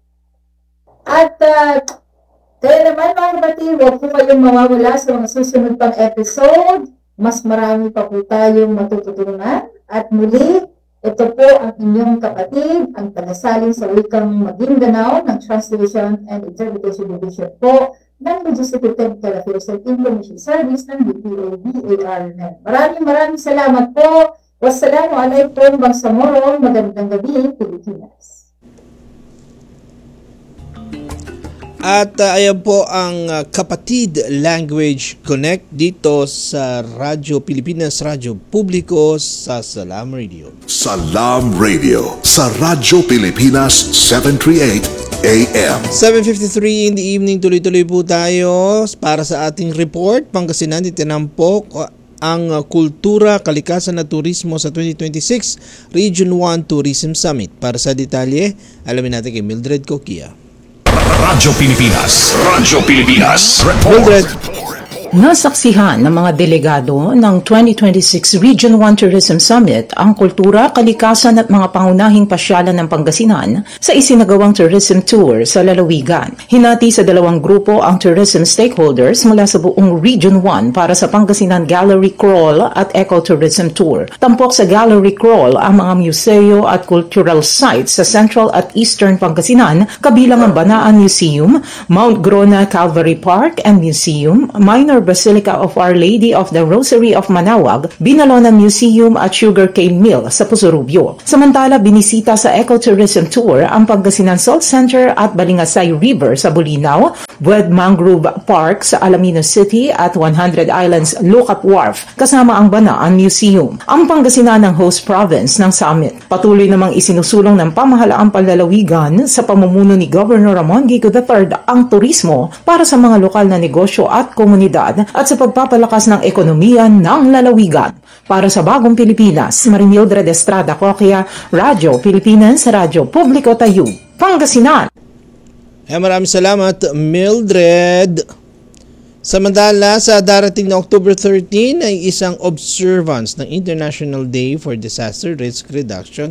At kaya naman mga kapatid, huwag po kayong mawawala sa mga susunod pang episode. Mas marami pa po tayong matututunan. At muli, ito po ang inyong kapatid, ang tagasalin sa wikang Maguindanao ng Translation and Interpretation Division po ng Legislative Technical Affairs and Information Service ng DPO-BARNet. Maraming salamat po. Wassalamualaikum Bangsamoro. Magandang gabi, Pilipinas. At ayan po ang Kapatid Language Connect dito sa Radyo Pilipinas, Radyo Publiko sa Salam Radio. Salam Radio sa Radyo Pilipinas 738 AM. 7:53 in the evening, tuloy-tuloy po tayo para sa ating report. Pangasinan, itinampok ang kultura, kalikasan at turismo sa 2026 Region 1 Tourism Summit. Para sa detalye, alamin natin kay Mildred Coquia. Radyo Pilipinas. Radyo Pilipinas. Mildred. Nasaksihan ng mga delegado ng 2026 Region 1 Tourism Summit ang kultura, kalikasan at mga pangunahing pasyalan ng Pangasinan sa isinagawang tourism tour sa lalawigan. Hinati sa dalawang grupo ang tourism stakeholders mula sa buong Region 1 para sa Pangasinan Gallery Crawl at Ecotourism Tour. Tampok sa Gallery Crawl ang mga museo at cultural sites sa Central at Eastern Pangasinan, kabilang ang Banaan Museum, Mount Grona Calvary Park and Museum, Minor Basilica of Our Lady of the Rosary of Manawag, Binalonan Museum at Sugarcane Mill sa Pusurubyo. Samantala, binisita sa Ecotourism Tour ang Pangasinan Salt Center at Balingasay River sa Bulinaw, Bued Mangrove Park sa Alaminos City at 100 Islands Lookout Wharf kasama ang Banaan Museum. Ang Pangasinan ang host province ng summit. Patuloy namang isinusulong ng pamahalaang panlalawigan sa pamumuno ni Governor Ramon Gico III ang turismo para sa mga lokal na negosyo at komunidad at sa pagpapalakas ng ekonomiya ng lalawigan. Para sa Bagong Pilipinas, Marimildred Estrada Coquia, Radyo Pilipinas, Radyo Publiko Tayo, Pangasinan. Maraming salamat, Mildred. Samantala, sa darating na October 13 ay isang observance ng International Day for Disaster Risk Reduction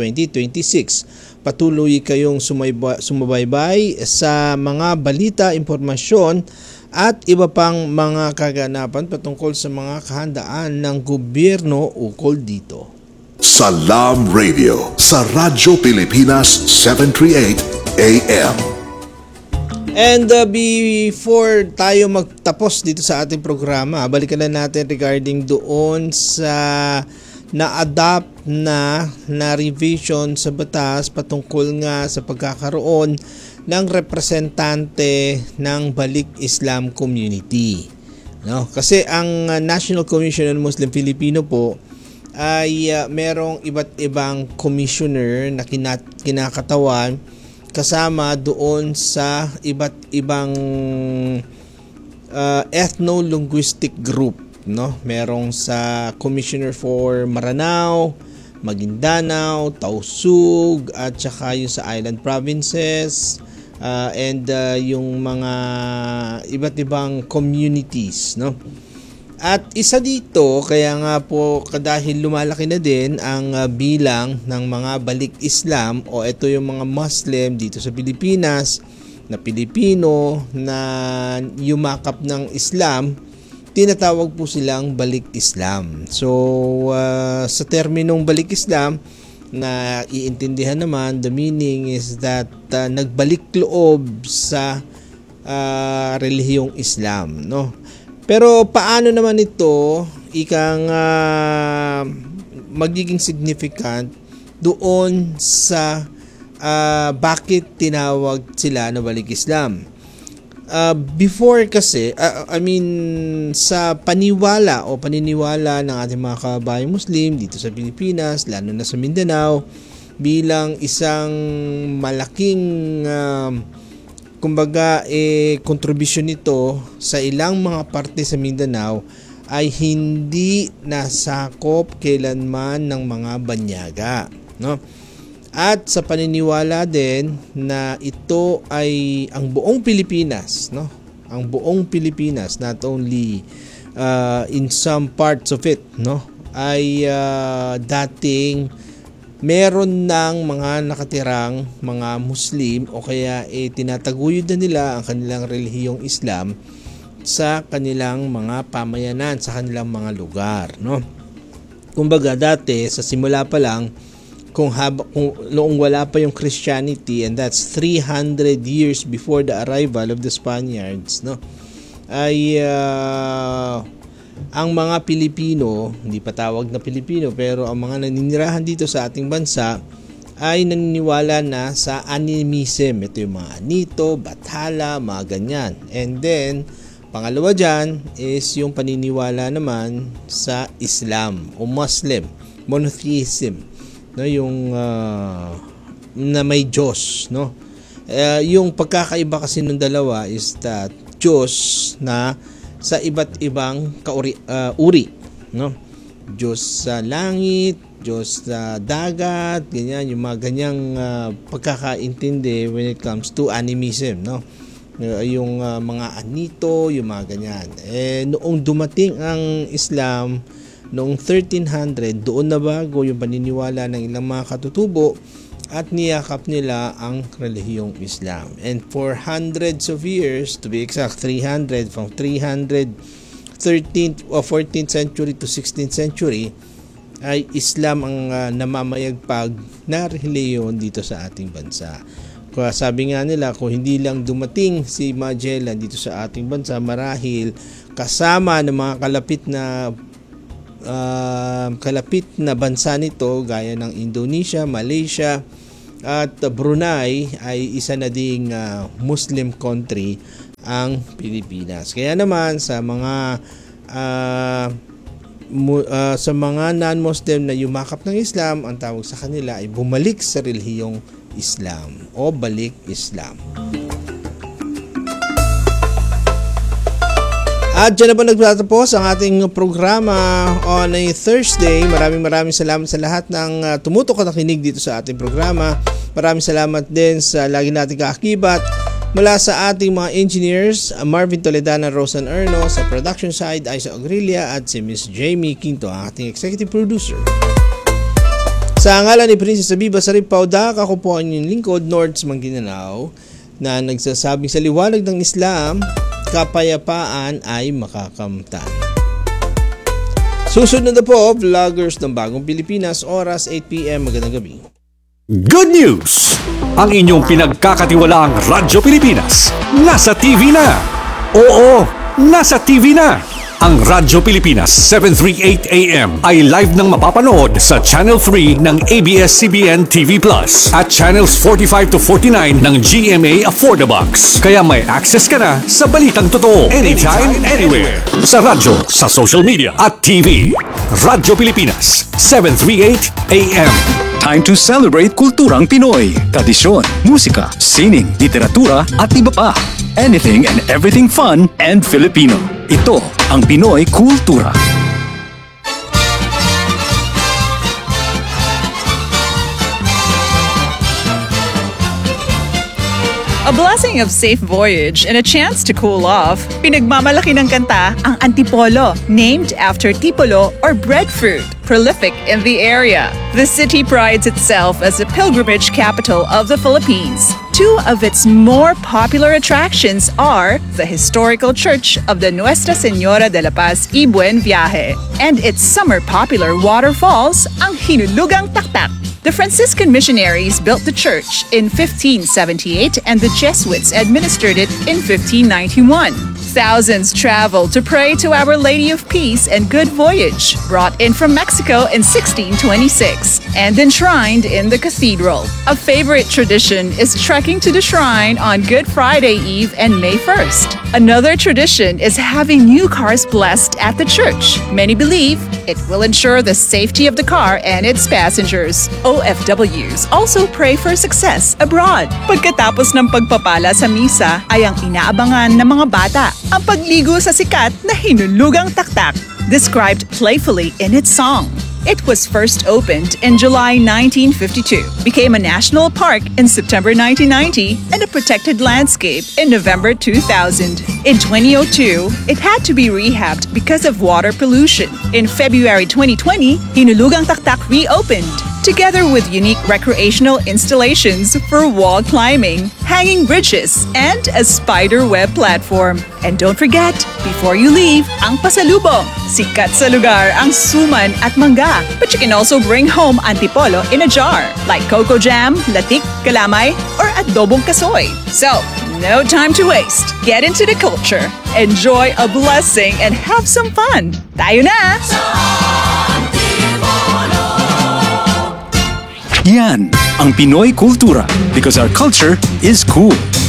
2026. Patuloy kayong sumabaybay sa mga balita, impormasyon at iba pang mga kaganapan patungkol sa mga kahandaan ng gobyerno ukol dito. Salam Radio sa Radyo Pilipinas 738 AM. And before tayo magtapos dito sa ating programa, balikan na natin regarding doon sa na-adapt na revision sa batas patungkol nga sa pagkakaroon ng representante ng Balik Islam Community. No? Kasi ang National Commission on Muslim Filipino po ay merong iba't ibang commissioner na kinakatawan kasama doon sa iba't ibang ethno-linguistic group, no? Merong sa Commissioner for Maranao, Maguindanao, Tausug at saka yung sa island provinces and yung mga iba't ibang communities, no? At isa dito, kaya nga po dahil lumalaki na din ang bilang ng mga balik Islam o ito yung mga Muslim dito sa Pilipinas na Pilipino na yumakap ng Islam, tinatawag po silang balik Islam. So sa terminong balik Islam na iintindihan naman, the meaning is that nagbalik loob sa relihiyong Islam, no? Pero paano naman ito ikang magiging significant doon sa bakit tinawag sila na balik Islam? Before kasi, sa paniniwala ng ating mga kababayang Muslim dito sa Pilipinas, lalo na sa Mindanao, bilang isang malaking kontribusyon nito sa ilang mga parte sa Mindanao ay hindi nasakop kailanman ng mga banyaga, no? At sa paniniwala din na ito ay ang buong Pilipinas, no? Ang buong Pilipinas, not only in some parts of it, no? Ay dating meron ng mga nakatirang mga Muslim o kaya tinataguyod na nila ang kanilang relihiyong Islam sa kanilang mga pamayanan, sa kanilang mga lugar, no? Kumbaga dati sa simula pa lang kung noong wala pa yung Christianity, and that's 300 years before the arrival of the Spaniards, no? Ay ang mga Pilipino, hindi pa tawag na Pilipino, pero ang mga naninirahan dito sa ating bansa ay naniniwala na sa animism. Ito yung mga Anito, Bathala, mga ganyan. And then, pangalawa dyan is yung paniniwala naman sa Islam o Muslim, monotheism, no? Yung na may Diyos, no? Yung pagkakaiba kasi ng dalawa is that Diyos na sa iba't ibang uri, no? Diyos sa langit, Diyos sa dagat, ganyan, yung mga ganyang pagkakaintindi when it comes to animism, no? yung mga anito, yung mga ganyan. Noong dumating ang Islam noong 1300, doon na bago yung paniniwala ng ilang mga katutubo at niyakap nila ang relihiyong Islam. And for hundreds of years, to be exact 300, from 13th or 14th century to 16th century, ay Islam ang namamayagpag na relihiyon dito sa ating bansa. Kaya sabi nga nila, kung hindi lang dumating si Magellan dito sa ating bansa, marahil kasama ng mga kalapit na bansa nito gaya ng Indonesia, Malaysia at Brunei ay isa na ding Muslim country ang Pilipinas. Kaya naman sa mga non-Muslim na yumakap ng Islam, ang tawag sa kanila ay bumalik sa relihiyong Islam o balik Islam. At dyan na po nagtatapos ang ating programa on a Thursday. Maraming salamat sa lahat ng tumutok at nakinig dito sa ating programa. Maraming salamat din sa lagi nating kaakibat mula sa ating mga engineers, Marvin Toledana, Rosan Erno, sa production side, Isa Ogrilia at si Miss Jamie Quinto, ang ating executive producer. Sa ngalan ni Princess Abiba Sarip Paudak, ako po ang inyong lingkod, Nords Manginanao, na nagsasabing sa liwanag ng Islam, kapayapaan ay makakamtan. Susunod na po, vloggers ng Bagong Pilipinas, oras 8 p.m. Magandang gabi. Good news! Ang inyong pinagkakatiwalaang Radyo Pilipinas nasa TV na! Oo, nasa TV na! Ang Radyo Pilipinas 738 AM ay live nang mapapanood sa Channel 3 ng ABS-CBN TV Plus at Channels 45 to 49 ng GMA Affordabox. Kaya may access ka na sa balitang totoo anytime, anywhere. Sa radyo, sa social media at TV. Radyo Pilipinas 738 AM. Time to celebrate kulturang Pinoy, tradisyon, musika, sining, literatura at iba pa. Anything and everything fun and Filipino. Ito ang Pinoy Kultura. A blessing of safe voyage and a chance to cool off, pinagmamalaki ng kanta ang Antipolo, named after tipolo or breadfruit, prolific in the area. The city prides itself as a pilgrimage capital of the Philippines. Two of its more popular attractions are the historical church of the Nuestra Señora de la Paz y Buen Viaje and its summer popular waterfalls, ang Hinulugang Taktak. The Franciscan missionaries built the church in 1578 and the Jesuits administered it in 1591. Thousands traveled to pray to Our Lady of Peace and Good Voyage, brought in from Mexico in 1626 and enshrined in the cathedral. A favorite tradition is trekking to the shrine on Good Friday Eve and May 1st. Another tradition is having new cars blessed at the church. Many believe it will ensure the safety of the car and its passengers. OFWs also pray for success abroad. Pagkatapos ng pagpapala sa misa ay ang inaabangan ng mga bata ang pagligo sa sikat na Hinulugang Taktak, described playfully in its song. It was first opened in July 1952, became a national park in September 1990, and a protected landscape in November 2000. In 2002, it had to be rehabbed because of water pollution. In February 2020, Hinulugang Taktak reopened, together with unique recreational installations for wall climbing, hanging bridges, and a spider web platform. And don't forget, before you leave, ang pasalubong. Sikat sa lugar ang suman at mangga. But you can also bring home antipolo in a jar, like coco jam, latik, kalamay, or adobong kasoy. So, no time to waste. Get into the culture, enjoy a blessing, and have some fun. Tayo na! Yan ang Pinoy Kultura, because our culture is cool.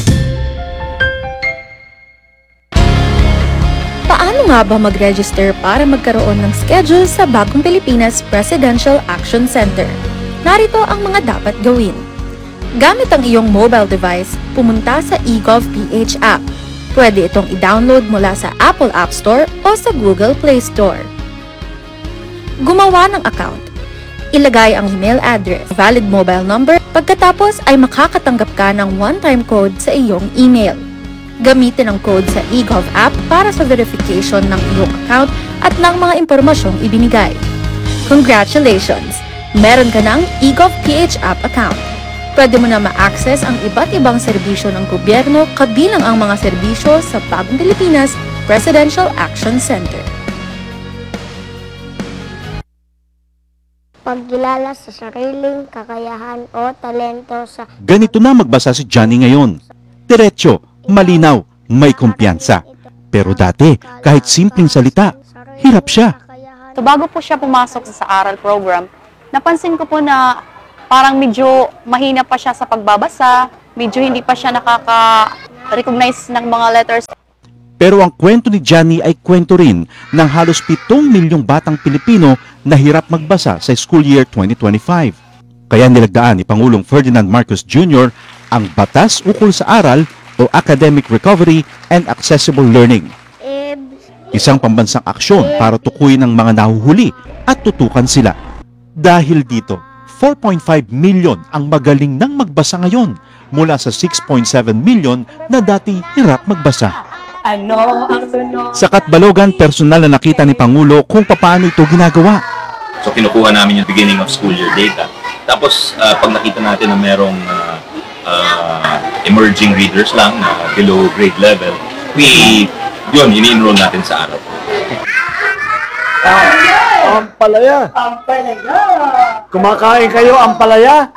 Paano nga ba mag-register para magkaroon ng schedule sa Bagong Pilipinas Presidential Action Center? Narito ang mga dapat gawin. Gamit ang iyong mobile device, pumunta sa eGovPH app. Pwede itong i-download mula sa Apple App Store o sa Google Play Store. Gumawa ng account. Ilagay ang email address, valid mobile number, pagkatapos ay makakatanggap ka ng one-time code sa iyong email. Gamitin ang code sa eGov app para sa verification ng iyong account at ng mga impormasyong ibinigay. Congratulations! Meron ka ng eGov PH app account. Pwede mo na ma-access ang iba't ibang serbisyo ng gobyerno kabilang ang mga serbisyo sa Bagong Pilipinas Presidential Action Center. Pagkilala sa sariling kakayahan o talento sa... Ganito na magbasa si Johnny ngayon. Diretso, malinaw, may kumpiyansa. Pero dati, kahit simpleng salita, hirap siya. So bago po siya pumasok sa aral program, napansin ko po na parang medyo mahina pa siya sa pagbabasa, medyo hindi pa siya nakaka-recognize ng mga letters. Pero ang kwento ni Johnny ay kwento rin ng halos 7 milyong batang Pilipino na hirap magbasa sa school year 2025. Kaya nilagdaan ni Pangulong Ferdinand Marcos Jr. ang Batas Ukol sa Aral o Academic Recovery and Accessible Learning. Isang pambansang aksyon para tukuyin ang mga nahuhuli at tutukan sila. Dahil dito, 4.5 million ang magaling nang magbasa ngayon mula sa 6.7 million na dati hirap magbasa. Sa Katbalogan, personal na nakita ni Pangulo kung paano ito ginagawa. So kinukuha namin yung beginning of school year data. Tapos pag nakita natin na merong emerging readers lang na below grade level, ini-enroll natin sa araw. Ampalaya. Kumakain kayo ampalaya?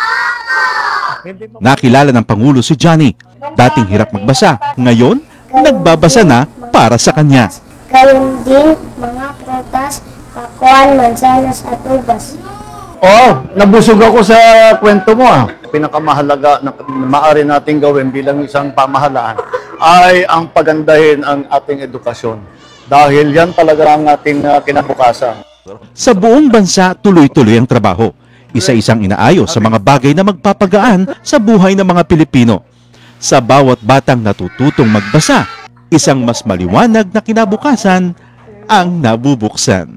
Nakilala ng Pangulo si Johnny. Dating hirap magbasa, ngayon nagbabasa na para sa kanya. Gayun din mga prutas, kakuan, mansanas at ubas. Nabusog ako sa kwento mo. Pinakamahalaga na maaari nating gawin bilang isang pamahalaan ay ang pagandahin ang ating edukasyon. Dahil yan talaga ang ating kinabukasan. Sa buong bansa, tuloy-tuloy ang trabaho. Isa-isang inaayos sa mga bagay na magpapagaan sa buhay ng mga Pilipino. Sa bawat batang natututong magbasa, isang mas maliwanag na kinabukasan ang nabubuksan.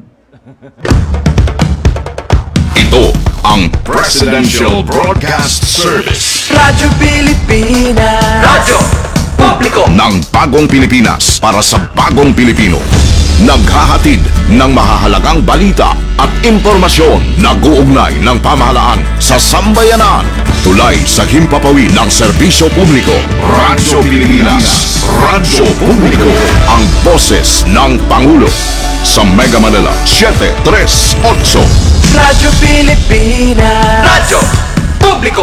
Ito ang Presidential Broadcast Service. Radyo Pilipinas. Radyo Publiko ng Bagong Pilipinas para sa Bagong Pilipino. Naghahatid ng mahahalagang balita at impormasyon na guugnay ng pamahalaan sa sambayanan. Tulay sa himpapawid ng serbisyo publiko. Radyo Pilipinas. Radyo Publiko. Ang boses ng Pangulo. Sa Mega Manila, 738. Radyo Pilipinas. Radyo Publiko.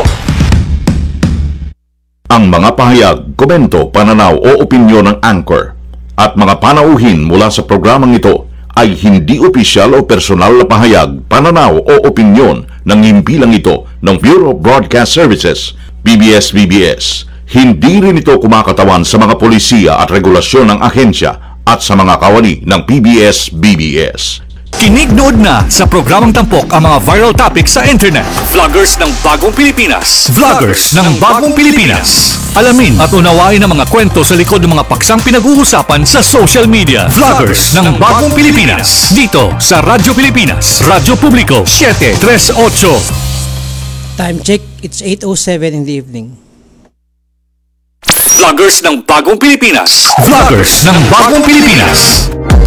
Ang mga pahayag, komento, pananaw o opinyon ng anchor at mga panauhin mula sa programang ito ay hindi opisyal o personal na pahayag, pananaw o opinyon ng himpilang ito ng Bureau of Broadcast Services, PBS-BBS. Hindi rin ito kumakatawan sa mga polisiya at regulasyon ng ahensya at sa mga kawani ng PBS-BBS. Kinig-nood na sa programang tampok ang mga viral topics sa internet. Vloggers ng Bagong Pilipinas. Vloggers ng Bagong Pilipinas. Alamin at unawain ang mga kwento sa likod ng mga paksang pinag-uusapan sa social media. Vloggers ng Bagong Pilipinas. Dito sa Radyo Pilipinas. Radyo Publiko 738. Time check, it's 8:07 in the evening. Vloggers ng Bagong Pilipinas. Vloggers ng Bagong Pilipinas.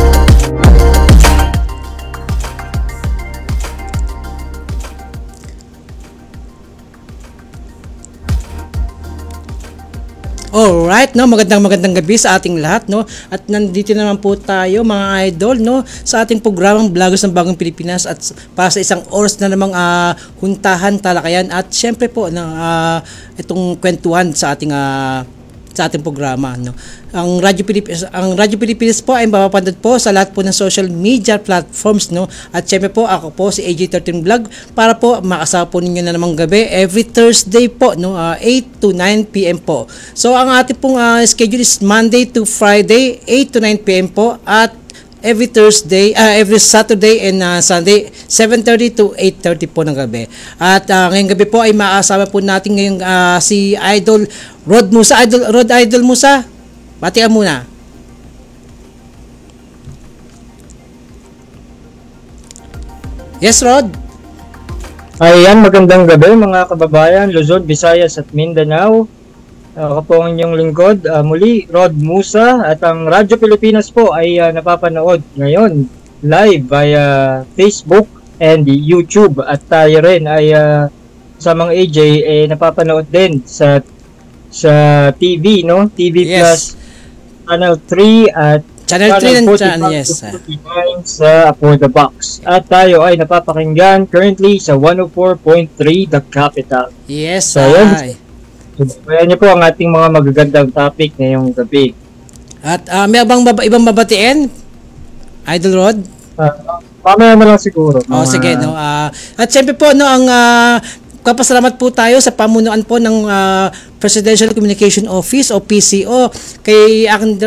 Alright, no, magandang gabi sa ating lahat, no. At nandito naman po tayo mga idol, no, sa ating programang Vloggers ng Bagong Pilipinas at para sa isang oras na namang huntahan, talakayan at syempre po itong kwentuhan sa ating programa, no. Ang Radyo Pilipinas po ay mapapanood po sa lahat po ng social media platforms, no. At syempre po ako po si AJ13 Vlog para po makasama po ninyo na namang gabi every Thursday po, no, 8 to 9 PM po. So ang ating pong schedule is Monday to Friday 8 to 9 PM po at every Saturday and Sunday 7:30 to 8:30 po ng gabi. At ngayong gabi po ay makasama po natin ngayong si Idol Rod Musa. Idol Musa, bati ka muna. Yes, Rod. Ayan, magandang gabi mga kababayan, Luzon, Visayas at Mindanao. Ako po ang inyong lingkod, muli, Rod Musa, at ang Radyo Pilipinas po ay napapanood ngayon live via Facebook and YouTube, at tayo rin ay sa mga AJ napapanood din sa TV, no? TV Plus Channel 3 at Channel 3 and Channel, yes. Sa For the Box. At tayo ay napapakinggan currently sa 104.3 The Capital. Yes, so, ayan niyo po ang ating mga magagandang topic ngayong gabi. At may ibang babatiin? Idol Rod? Mamaya na lang siguro. Sige, no. At syempre po, no, ang kapasalamat po tayo sa pamunuan po ng Presidential Communication Office o PCO kay aking